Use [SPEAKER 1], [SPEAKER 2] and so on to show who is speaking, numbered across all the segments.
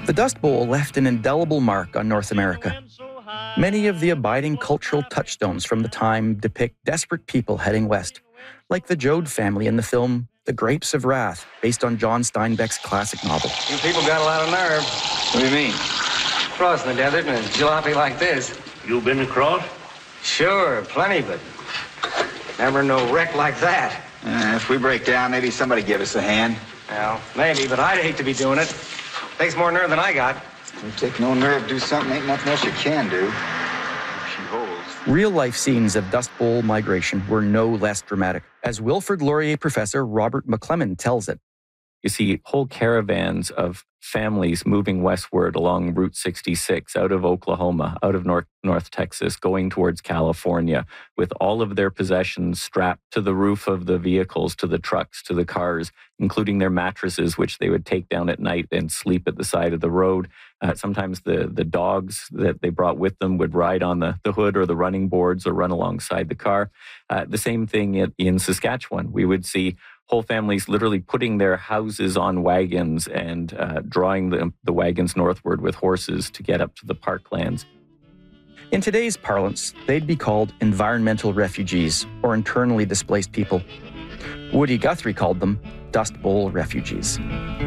[SPEAKER 1] The Dust Bowl left an indelible mark on North America. Many of the abiding cultural touchstones from the time depict desperate people heading west, like the Joad family in the film The Grapes of Wrath, based on John Steinbeck's classic novel.
[SPEAKER 2] You people got a lot of nerve.
[SPEAKER 3] What do you mean?
[SPEAKER 2] Crossing the desert in a jalopy like this.
[SPEAKER 3] You been across?
[SPEAKER 2] Sure, plenty, but never no wreck like that.
[SPEAKER 4] If we break down, maybe somebody give us a hand.
[SPEAKER 2] Well, maybe, but I'd hate to be doing it. Takes more nerve than I got.
[SPEAKER 4] You take no nerve to do something, ain't nothing else you can do. She holds.
[SPEAKER 1] Real-life scenes of Dust Bowl migration were no less dramatic, as Wilfrid Laurier professor Robert McClellan tells it.
[SPEAKER 5] You see whole caravans of families moving westward along Route 66 out of Oklahoma, out of North Texas, going towards California with all of their possessions strapped to the roof of the vehicles, to the trucks, to the cars, including their mattresses, which they would take down at night and sleep at the side of the road. Sometimes the dogs that they brought with them would ride on the hood or the running boards or run alongside the car. The same thing in Saskatchewan. We would see whole families literally putting their houses on wagons and drawing the wagons northward with horses to get up to the parklands.
[SPEAKER 1] In today's parlance, they'd be called environmental refugees or internally displaced people. Woody Guthrie called them Dust Bowl refugees.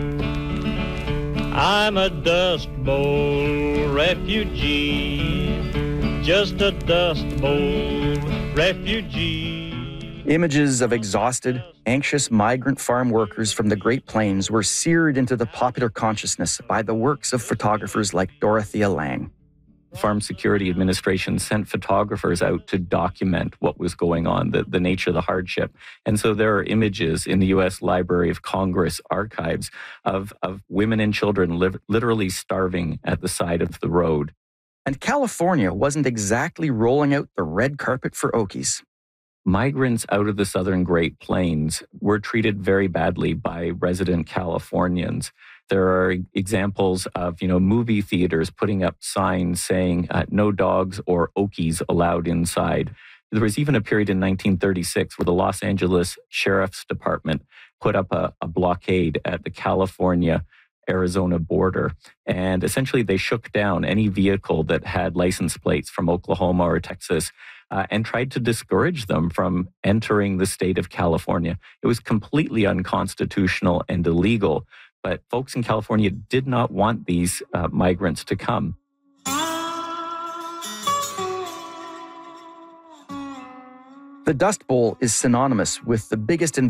[SPEAKER 6] I'm a Dust Bowl refugee, just a Dust Bowl refugee.
[SPEAKER 1] Images of exhausted, anxious migrant farm workers from the Great Plains were seared into the popular consciousness by the works of photographers like Dorothea Lange.
[SPEAKER 5] Farm Security Administration sent photographers out to document what was going on, the nature of the hardship. And so there are images in the U.S. Library of Congress archives of women and children literally starving at the side of the road.
[SPEAKER 1] And California wasn't exactly rolling out the red carpet for Okies.
[SPEAKER 5] Migrants out of the southern Great Plains were treated very badly by resident Californians. There are examples of, movie theaters putting up signs saying no dogs or Okies allowed inside. There was even a period in 1936 where the Los Angeles Sheriff's Department put up a blockade at the California-Arizona border. And essentially they shook down any vehicle that had license plates from Oklahoma or Texas and tried to discourage them from entering the state of California. It was completely unconstitutional and illegal, but folks in California did not want these migrants to come.
[SPEAKER 1] The Dust Bowl is synonymous with the biggest